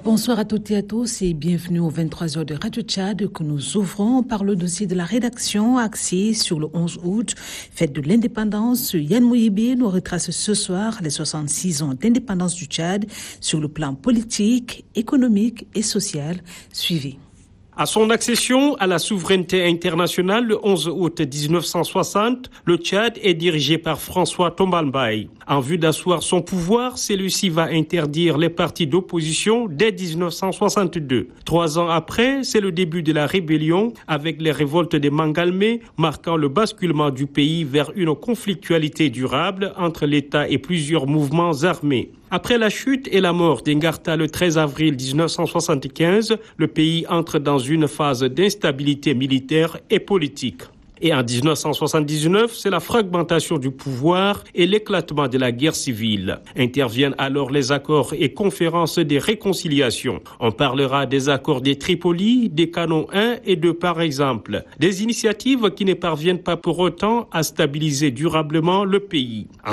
Bonsoir à toutes et à tous et bienvenue aux 23h de Radio Tchad que nous ouvrons par le dossier de la rédaction axé sur le 11 août, fête de l'indépendance. Yann Mouyibi nous retrace ce soir les 66 ans d'indépendance du Tchad sur le plan politique, économique et social. Suivez. À son accession à la souveraineté internationale le 11 août 1960, le Tchad est dirigé par François Tombalbaye. En vue d'asseoir son pouvoir, celui-ci va interdire les partis d'opposition dès 1962. 3 ans après, c'est le début de la rébellion avec les révoltes des Mangalmé, marquant le basculement du pays vers une conflictualité durable entre l'État et plusieurs mouvements armés. Après la chute et la mort d'Engarta le 13 avril 1975, le pays entre dans une phase d'instabilité militaire et politique. Et en 1979, c'est la fragmentation du pouvoir et l'éclatement de la guerre civile. Interviennent alors les accords et conférences des réconciliations. On parlera des accords des Tripoli, des canons 1 et 2 par exemple. Des initiatives qui ne parviennent pas pour autant à stabiliser durablement le pays. En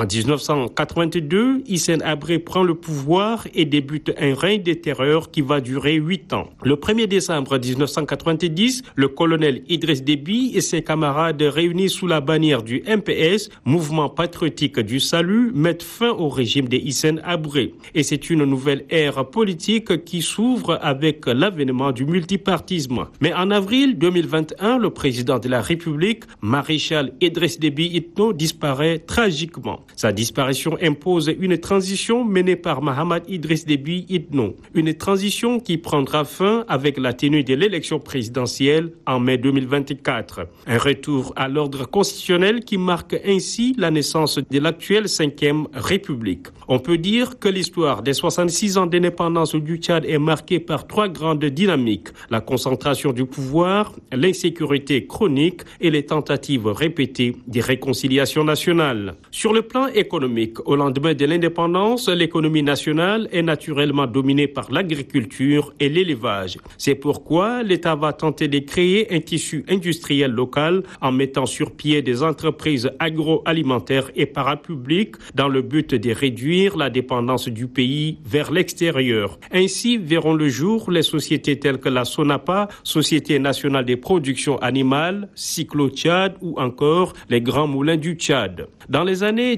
1982, Hissène Habré prend le pouvoir et débute un règne de terreur qui va durer 8 ans. Le 1er décembre 1990, le colonel Idriss Déby et ses camarades réunis sous la bannière du MPS, Mouvement patriotique du salut, mettent fin au régime de Hissène Habré. Et c'est une nouvelle ère politique qui s'ouvre avec l'avènement du multipartisme. Mais en avril 2021, le président de la République, maréchal Idriss Déby Itno, disparaît tragiquement. Sa disparition impose une transition menée par Mahamad Idriss Déby Itno. Une transition qui prendra fin avec la tenue de l'élection présidentielle en mai 2024. Un retour à l'ordre constitutionnel qui marque ainsi la naissance de l'actuelle 5e République. On peut dire que l'histoire des 66 ans d'indépendance du Tchad est marquée par 3 grandes dynamiques: la concentration du pouvoir, l'insécurité chronique et les tentatives répétées de réconciliation nationale. Sur le plan économique, au lendemain de l'indépendance, l'économie nationale est naturellement dominée par l'agriculture et l'élevage. C'est pourquoi l'État va tenter de créer un tissu industriel local en mettant sur pied des entreprises agroalimentaires et parapubliques dans le but de réduire la dépendance du pays vers l'extérieur. Ainsi verront le jour les sociétés telles que la Sonapa, Société nationale des productions animales, Cyclo-Tchad ou encore les grands moulins du Tchad. Dans les années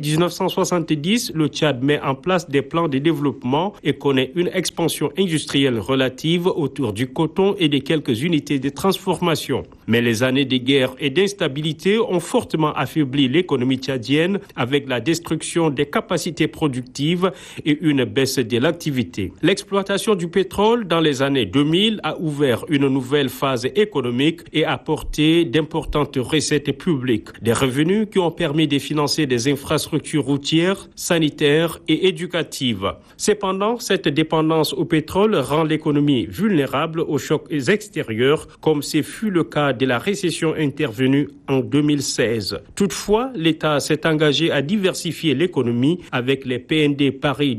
1970, le Tchad met en place des plans de développement et connaît une expansion industrielle relative autour du coton et de quelques unités de transformation. Mais les années de guerre et d'instabilité ont fortement affaibli l'économie tchadienne avec la destruction des capacités productives et une baisse de l'activité. L'exploitation du pétrole dans les années 2000 a ouvert une nouvelle phase économique et apporté d'importantes recettes publiques, des revenus qui ont permis de financer des infrastructures routières, sanitaires et éducatives. Cependant, cette dépendance au pétrole rend l'économie vulnérable aux chocs extérieurs, comme ce fut le cas de la récession intervenue en 2016. Toutefois, l'État s'est engagé à diversifier l'économie avec les PND Paris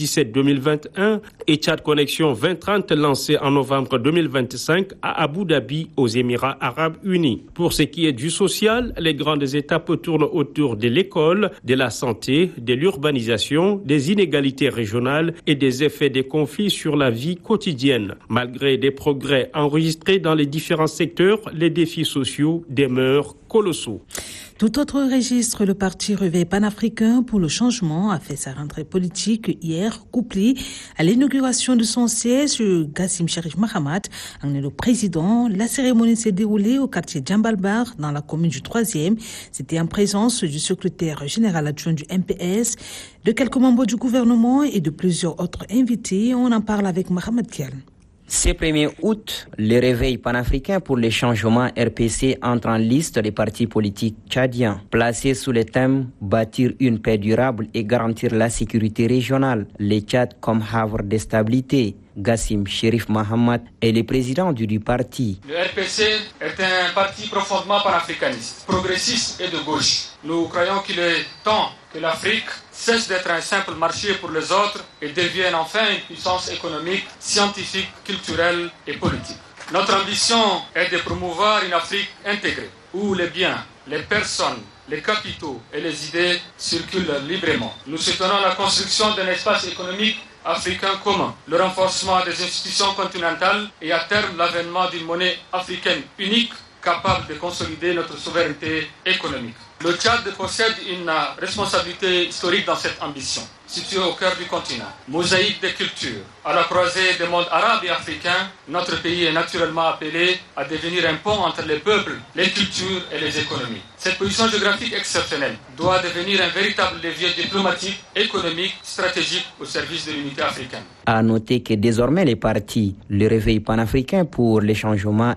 2017-2021 et Tchad Connexion 2030 lancé en novembre 2025 à Abu Dhabi aux Émirats Arabes Unis. Pour ce qui est du social, les grandes étapes tournent autour de l'école, de la santé, de l'urbanisation, des inégalités régionales et des effets des conflits sur la vie quotidienne. Malgré des progrès enregistrés dans les différents secteurs, les défis sociaux demeurent colossaux. Tout autre registre, le parti Réveil panafricain pour le changement a fait sa rentrée politique hier, couplée à l'inauguration de son siège. Gassim Cherif Mahamat en est le président. La cérémonie s'est déroulée au quartier Djambalbar, dans la commune du 3e. C'était en présence du secrétaire général adjoint du MPS, de quelques membres du gouvernement et de plusieurs autres invités. On en parle avec Mohamed Kial. Ce 1er août, le Réveil panafricain pour les changements RPC entre en liste des partis politiques tchadiens, placés sous le thème « Bâtir une paix durable et garantir la sécurité régionale, le Tchad comme havre de stabilité ». Gassim Cherif Mahamat est le président du parti. Le RPC est un parti profondément panafricaniste, progressiste et de gauche. Nous croyons qu'il est temps que l'Afrique cesse d'être un simple marché pour les autres et devienne enfin une puissance économique, scientifique, culturelle et politique. Notre ambition est de promouvoir une Afrique intégrée, où les biens, les personnes, les capitaux et les idées circulent librement. Nous soutenons la construction d'un espace économique africain commun, le renforcement des institutions continentales et à terme l'avènement d'une monnaie africaine unique capable de consolider notre souveraineté économique. Le Tchad possède une responsabilité historique dans cette ambition. Situé au cœur du continent, mosaïque des cultures, à la croisée des mondes arabes et africains, notre pays est naturellement appelé à devenir un pont entre les peuples, les cultures et les économies. Cette position géographique exceptionnelle doit devenir un véritable levier diplomatique, économique, stratégique au service de l'unité africaine. À noter que désormais les partis, le réveil panafricain pour les changements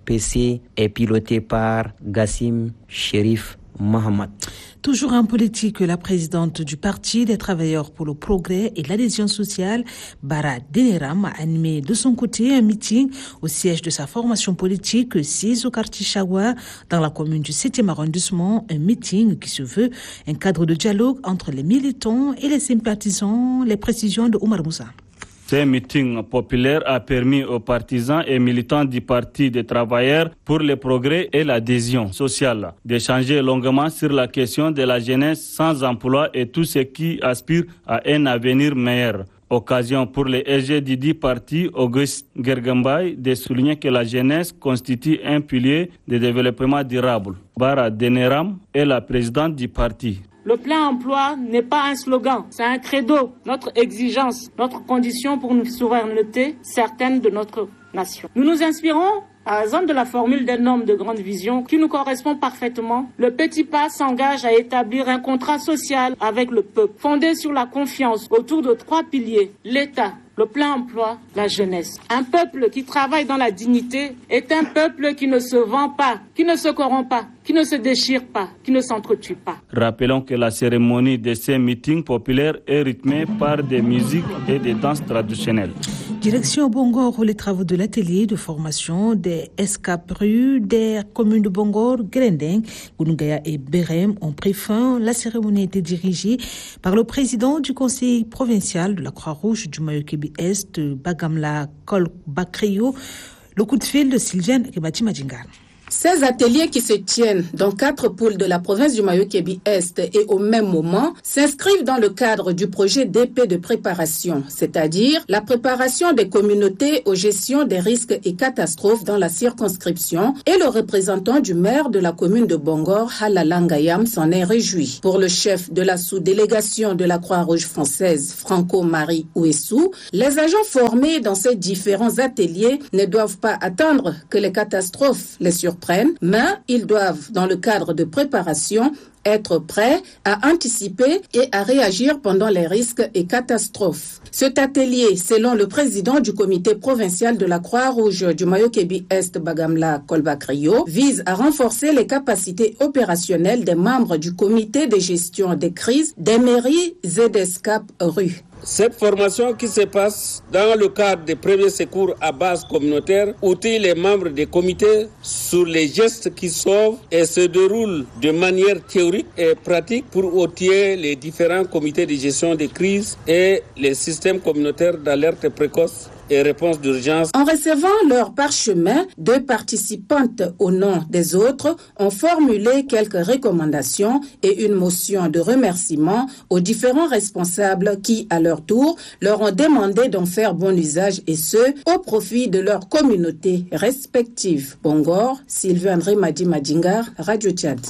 RPC est piloté par Gassim Chérif Mahamat. Toujours en politique, la présidente du Parti des travailleurs pour le progrès et l'adhésion sociale, Bara Deneram, a animé de son côté un meeting au siège de sa formation politique 6 au quartier Chawa, dans la commune du 7e arrondissement, un meeting qui se veut un cadre de dialogue entre les militants et les sympathisants, les précisions de Oumar Moussa. Ce meeting populaire a permis aux partisans et militants du Parti des travailleurs pour le progrès et l'adhésion sociale d'échanger longuement sur la question de la jeunesse sans emploi et tout ce qui aspire à un avenir meilleur. Occasion pour les EG du dit parti, Auguste Gergambay, de souligner que la jeunesse constitue un pilier de développement durable. Bara Deneram est la présidente du parti. Le plein emploi n'est pas un slogan, c'est un credo, notre exigence, notre condition pour une souveraineté certaine de notre nation. Nous nous inspirons, par exemple, de la formule d'un homme de grande vision qui nous correspond parfaitement. Le petit pas s'engage à établir un contrat social avec le peuple, fondé sur la confiance autour de 3 piliers, l'État, le plein emploi, la jeunesse. Un peuple qui travaille dans la dignité est un peuple qui ne se vend pas, qui ne se corrompt pas, qui ne se déchire pas, qui ne s'entretue pas. Rappelons que la cérémonie de ces meetings populaires est rythmée par des musiques et des danses traditionnelles. Direction Bongor, les travaux de l'atelier de formation des escaprues des communes de Bongor, Grendeng, Gunugaya et Berem ont pris fin. La cérémonie a été dirigée par le président du conseil provincial de la Croix-Rouge du Mayo-Kébi-Est, Bagamla Kolbakrio. Le coup de fil de Sylviane Kebati Madjingar. Ces ateliers qui se tiennent dans 4 pôles de la province du Mayo-Kébi-Est et au même moment s'inscrivent dans le cadre du projet d'épée de préparation, c'est-à-dire la préparation des communautés aux gestions des risques et catastrophes dans la circonscription, et le représentant du maire de la commune de Bongor, Halalangayam, s'en est réjoui. Pour le chef de la sous-délégation de la Croix-Rouge française, Franco-Marie Ouessou, les agents formés dans ces différents ateliers ne doivent pas attendre que les catastrophes les surprennent, mais ils doivent, dans le cadre de préparation, être prêts à anticiper et à réagir pendant les risques et catastrophes. Cet atelier, selon le président du comité provincial de la Croix-Rouge du Mayo-Kébi-Est, Bagamla Kolbakrio, vise à renforcer les capacités opérationnelles des membres du comité de gestion des crises des mairies et des SCAP-RU. Cette formation qui se passe dans le cadre des premiers secours à base communautaire outille les membres des comités sur les gestes qui sauvent et se déroule de manière théorique et pratique pour outiller les différents comités de gestion des crises et les systèmes communautaires d'alerte précoce et réponse d'urgence. En recevant leur parchemin, 2 participantes au nom des autres ont formulé quelques recommandations et une motion de remerciement aux différents responsables qui, à leur tour, leur ont demandé d'en faire bon usage, et ce, au profit de leurs communautés respectives. Bongor, Sylvain André Madi Madingar, Radio Tchad.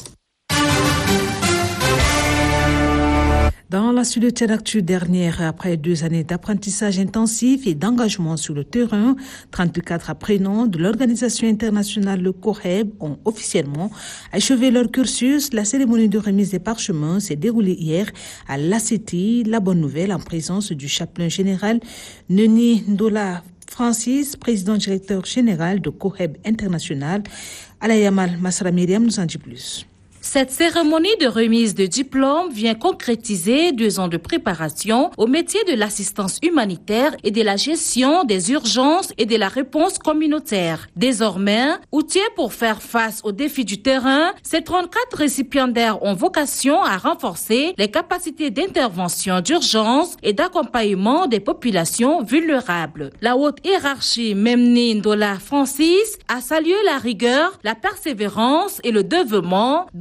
Dans la suite d'actu dernière, après 2 années d'apprentissage intensif et d'engagement sur le terrain, 34 apprenants de l'organisation internationale le COHEB ont officiellement achevé leur cursus. La cérémonie de remise des parchemins s'est déroulée hier à l'ACT. La bonne nouvelle en présence du chapelain général Neni Ndola Francis, président directeur général de COHEB International. Alayamal Masra Myriam nous en dit plus. Cette cérémonie de remise de diplôme vient concrétiser 2 ans de préparation au métier de l'assistance humanitaire et de la gestion des urgences et de la réponse communautaire. Désormais, outillés pour faire face aux défis du terrain, ces 34 récipiendaires ont vocation à renforcer les capacités d'intervention d'urgence et d'accompagnement des populations vulnérables. La haute hiérarchie Memni Ndola Francis a salué la rigueur, la persévérance et le dévouement dont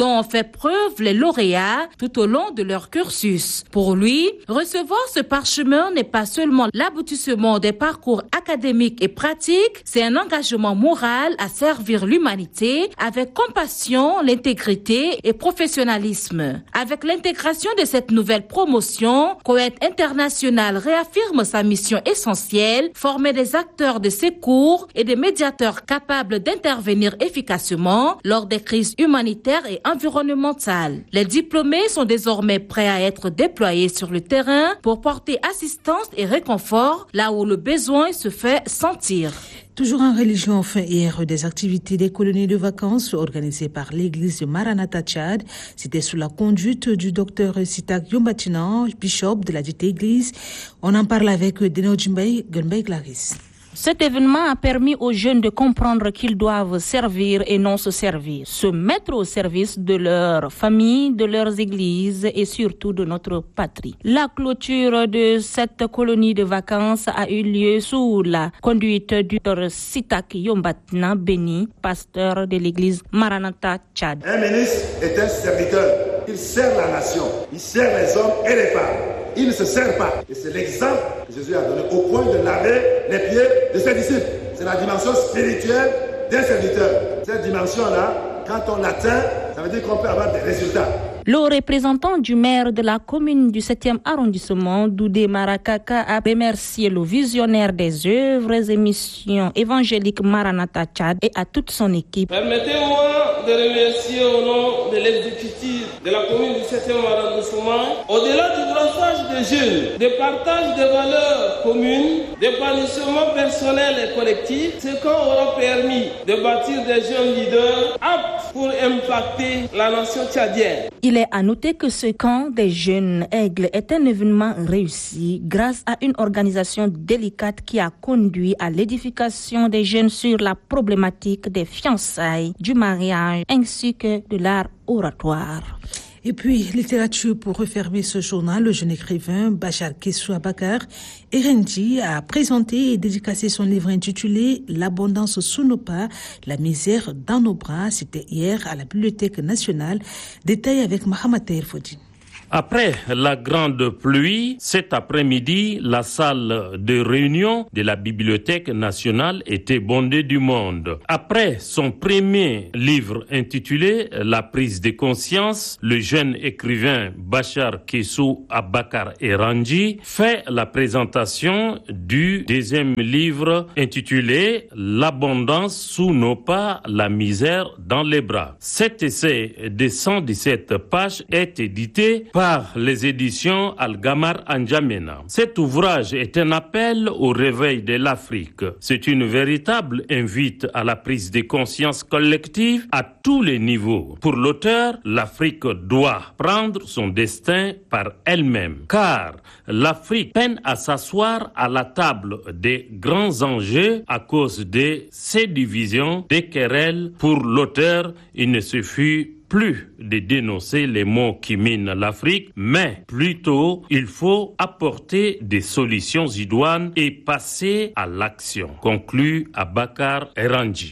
dont ont fait preuve les lauréats tout au long de leur cursus. Pour lui, recevoir ce parchemin n'est pas seulement l'aboutissement des parcours académiques et pratiques, c'est un engagement moral à servir l'humanité avec compassion, l'intégrité et professionnalisme. Avec l'intégration de cette nouvelle promotion, Koweït International réaffirme sa mission essentielle, former des acteurs de secours et des médiateurs capables d'intervenir efficacement lors des crises humanitaires et environnementales. Les diplômés sont désormais prêts à être déployés sur le terrain pour porter assistance et réconfort là où le besoin se fait sentir. Toujours en religion, enfin hier, des activités des colonies de vacances organisées par l'église de Maranatha Tchad. C'était sous la conduite du docteur Sitak Yombatina, bishop de la dite église. On en parle avec Deno Gunbay Clarisse. Cet événement a permis aux jeunes de comprendre qu'ils doivent servir et non se servir, se mettre au service de leur famille, de leurs églises et surtout de notre patrie. La clôture de cette colonie de vacances a eu lieu sous la conduite du docteur Sitak Yombatina Beni, pasteur de l'église Maranatha Tchad. Un ministre est un serviteur. Il sert la nation, il sert les hommes et les femmes. Il ne se sert pas. Et c'est l'exemple que Jésus a donné au point de laver les pieds de ses disciples. C'est la dimension spirituelle d'un serviteur. Cette dimension-là, quand on l'atteint, ça veut dire qu'on peut avoir des résultats. Le représentant du maire de la commune du 7e arrondissement, Doudé Marakaka, a remercié le visionnaire des œuvres et missions évangéliques Maranatha Tchad et à toute son équipe. Permettez-moi de remercier au nom de l'exécutif de la commune du 7e arrondissement, au-delà du brassage des jeunes, de partage des valeurs communes, d'épanouissement personnel et collectif, ce qu'on aura permis de bâtir des jeunes leaders aptes pour impacter la nation tchadienne. Il est à noter que ce camp des jeunes aigles est un événement réussi grâce à une organisation délicate qui a conduit à l'édification des jeunes sur la problématique des fiançailles, du mariage ainsi que de l'art oratoire. Et puis, littérature pour refermer ce journal, le jeune écrivain Bachar Kessou Abakar Erendi a présenté et dédicacé son livre intitulé « L'abondance sous nos pas, la misère dans nos bras ». C'était hier à la Bibliothèque nationale. Détail avec Mahamat Fodi. Après la grande pluie, cet après-midi, la salle de réunion de la Bibliothèque nationale était bondée du monde. Après son premier livre intitulé « La prise de conscience », le jeune écrivain Bachar Kessou Abakar Erendi fait la présentation du deuxième livre intitulé « L'abondance sous nos pas, la misère dans les bras ». Cet essai de 117 pages est édité par les éditions Al-Gamar N'Djamena. Cet ouvrage est un appel au réveil de l'Afrique. C'est une véritable invite à la prise de conscience collective à tous les niveaux. Pour l'auteur, l'Afrique doit prendre son destin par elle-même, car l'Afrique peine à s'asseoir à la table des grands enjeux à cause de ces divisions, des querelles. Pour l'auteur, il ne suffit plus de dénoncer les maux qui minent l'Afrique, mais plutôt il faut apporter des solutions idoines et passer à l'action, conclut Abakar Erendi.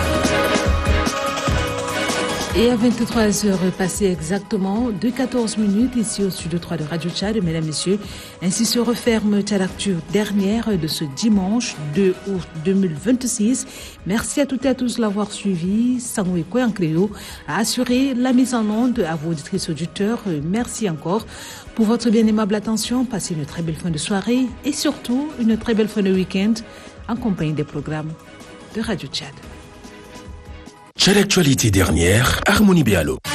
Et à 23h passées exactement de 14 minutes ici au studio 3 de Radio Tchad, mesdames, messieurs, ainsi se referme Tchadactu dernière de ce dimanche 2 août 2026. Merci à toutes et à tous de l'avoir suivi. Sangwe Koyankréo a assuré la mise en onde à vos auditrices auditeurs. Merci encore pour votre bien aimable attention. Passez une très belle fin de soirée et surtout une très belle fin de week-end en compagnie des programmes de Radio Tchad. Tchad Actualité dernière, Harmonie Béalo.